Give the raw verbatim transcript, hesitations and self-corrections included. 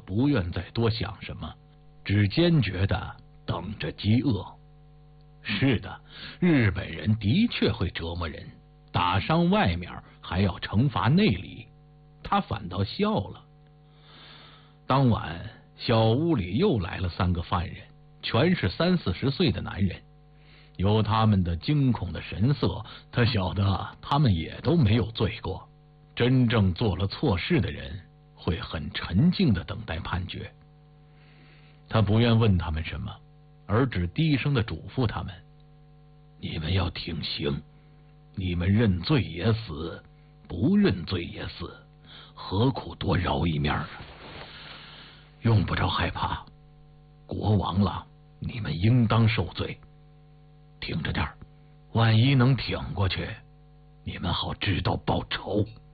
不愿再多想什么，只坚决的等着饥饿。是的，日本人的确会折磨人，打伤外面还要惩罚内里，他反倒笑了。当晚，小屋里又来了三个犯人，全是三四十岁的男人。由他们的惊恐的神色，他晓得他们也都没有罪过。真正做了错事的人会很沉静的等待判决。他不愿问他们什么，而只低声的嘱咐他们：你们要挺刑，你们认罪也死，不认罪也死，何苦多饶一面呢？用不着害怕，国亡了，你们应当受罪。挺着点儿，万一能挺过去，你们好知道报仇。